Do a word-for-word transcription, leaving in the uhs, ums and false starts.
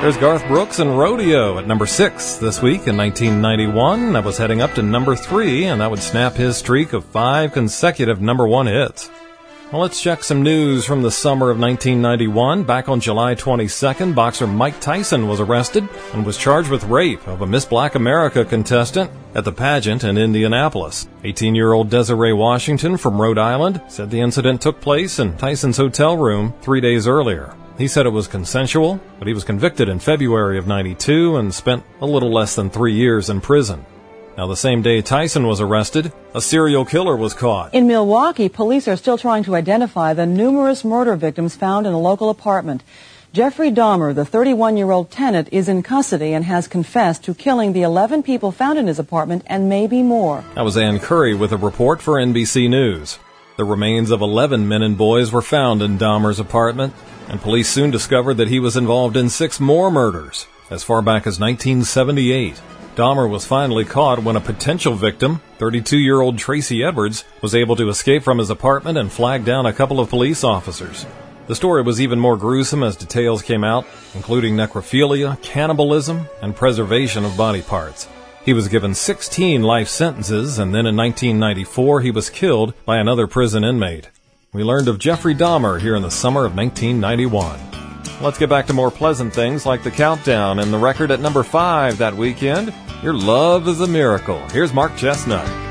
There's Garth Brooks and Rodeo at number six this week in nineteen ninety-one. That was heading up to number three, and that would snap his streak of five consecutive number one hits. Well, let's check some news from the summer of nineteen ninety-one. Back on July twenty-second, boxer Mike Tyson was arrested and was charged with rape of a Miss Black America contestant at the pageant in Indianapolis. eighteen-year-old Desiree Washington from Rhode Island said the incident took place in Tyson's hotel room three days earlier. He said it was consensual, but he was convicted in February of ninety-two and spent a little less than three years in prison. Now, the same day Tyson was arrested, a serial killer was caught. In Milwaukee, police are still trying to identify the numerous murder victims found in a local apartment. Jeffrey Dahmer, the thirty-one-year-old tenant, is in custody and has confessed to killing the eleven people found in his apartment and maybe more. That was Ann Curry with a report for N B C News. The remains of eleven men and boys were found in Dahmer's apartment, and police soon discovered that he was involved in six more murders as far back as nineteen seventy-eight. Dahmer was finally caught when a potential victim, thirty-two-year-old Tracy Edwards, was able to escape from his apartment and flag down a couple of police officers. The story was even more gruesome as details came out, including necrophilia, cannibalism, and preservation of body parts. He was given sixteen life sentences, and then in nineteen ninety-four he was killed by another prison inmate. We learned of Jeffrey Dahmer here in the summer of nineteen ninety-one. Let's get back to more pleasant things like the countdown and the record at number five that weekend. Your Love is a Miracle. Here's Mark Chestnut.